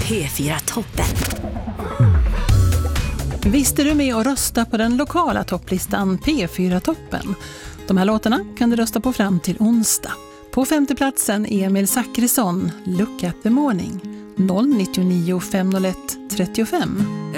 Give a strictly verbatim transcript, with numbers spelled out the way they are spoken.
P fyra Toppen. Visste du med och rösta på den lokala topplistan P fyra Toppen? De här låtarna kan du rösta på fram till onsdag. På femte platsen Emil Zachrisson, Look at the Morning, noll nio nio fem noll ett trettiofem.